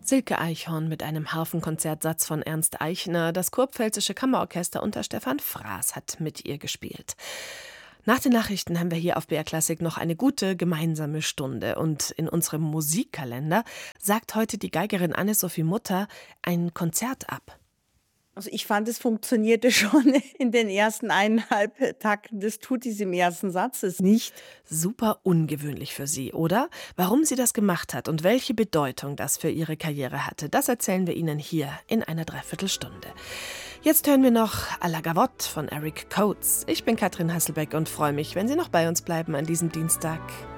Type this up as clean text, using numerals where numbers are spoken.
Silke Eichhorn mit einem Harfenkonzertsatz von Ernst Eichner. Das Kurpfälzische Kammerorchester unter Stefan Fraß hat mit ihr gespielt. Nach den Nachrichten haben wir hier auf BR Klassik noch eine gute gemeinsame Stunde. Und in unserem Musikkalender sagt heute die Geigerin Anne-Sophie Mutter ein Konzert ab. Also ich fand, es funktionierte schon in den ersten 1,5 Takten des Tutis im ersten Satzes nicht. Super ungewöhnlich für sie, oder? Warum sie das gemacht hat und welche Bedeutung das für ihre Karriere hatte, das erzählen wir Ihnen hier in einer Dreiviertelstunde. Jetzt hören wir noch À la Gavotte von Eric Coates. Ich bin Katrin Hasselbeck und freue mich, wenn Sie noch bei uns bleiben an diesem Dienstag.